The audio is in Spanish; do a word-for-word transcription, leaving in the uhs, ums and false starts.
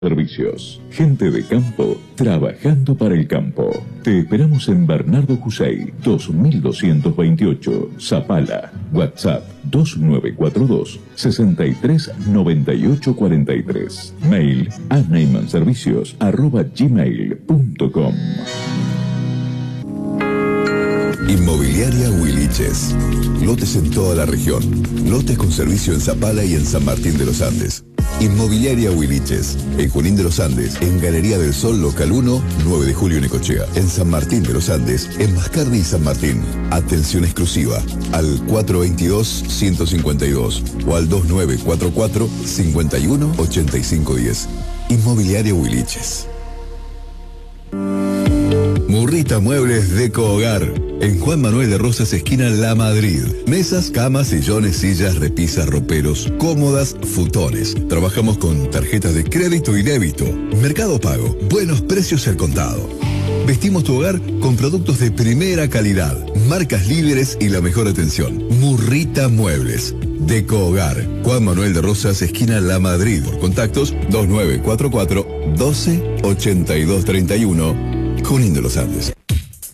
Servicios. Gente de campo trabajando para el campo. Te esperamos en Bernardo Jusey, dos mil doscientos veintiocho, Zapala. WhatsApp dos nueve cuatro dos, seis tres nueve ocho cuatro tres. Mail a neymanservicios arroba gmail punto com. Inmobiliaria Huiliches. Lotes en toda la región. Lotes con servicio en Zapala y en San Martín de los Andes. Inmobiliaria Huiliches. En Junín de los Andes, en Galería del Sol, local uno, nueve de julio, Necochea. En San Martín de los Andes, en Mascardi y San Martín. Atención exclusiva al cuatro veintidós, ciento cincuenta y dos o al dos nueve cuatro cuatro, cincuenta y uno, ochenta y cinco diez. Inmobiliaria Huiliches. Murrita Muebles Deco Hogar. En Juan Manuel de Rosas, esquina La Madrid. Mesas, camas, sillones, sillas, repisas, roperos, cómodas, futones. Trabajamos con tarjetas de crédito y débito. Mercado Pago. Buenos precios al contado. Vestimos tu hogar con productos de primera calidad, marcas líderes y la mejor atención. Murrita Muebles Deco Hogar. Juan Manuel de Rosas, esquina La Madrid. Por contactos dos nueve cuatro cuatro, doce, ochenta y dos treinta y uno. Junín de los Andes.